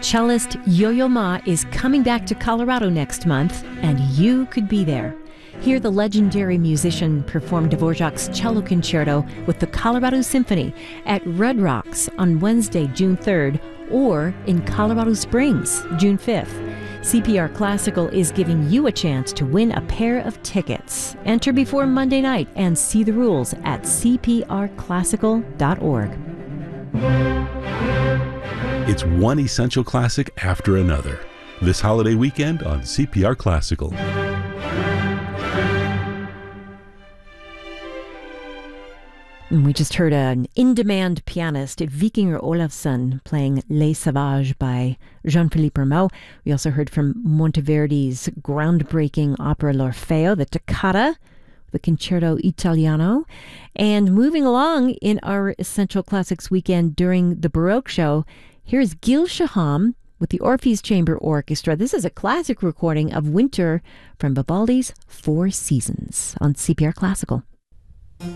Cellist Yo-Yo Ma is coming back to Colorado next month, and you could be there. Hear the legendary musician perform Dvorak's Cello Concerto with the Colorado Symphony at Red Rocks on Wednesday, June 3rd, or in Colorado Springs, June 5th. CPR Classical is giving you a chance to win a pair of tickets. Enter before Monday night and see the rules at cprclassical.org. It's one essential classic after another. This holiday weekend on CPR Classical. We just heard an in-demand pianist, Vikingur Olafsson, playing Les Sauvages by Jean-Philippe Rameau. We also heard from Monteverdi's groundbreaking opera L'Orfeo, the Toccata, the Concerto Italiano. And moving along in our Essential Classics weekend during the Baroque show, here's Gil Shaham with the Orpheus Chamber Orchestra. This is a classic recording of Winter from Vivaldi's Four Seasons on CPR Classical.